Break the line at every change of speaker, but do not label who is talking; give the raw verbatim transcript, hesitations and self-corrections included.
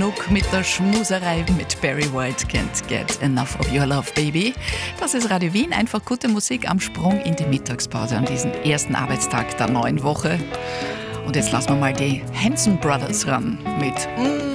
genug mit der Schmuserei mit Barry White. Can't get enough of your love, baby. Das ist Radio Wien, einfach gute Musik am Sprung in die Mittagspause an diesem ersten Arbeitstag der neuen Woche. Und jetzt lassen wir mal die Hanson Brothers ran mit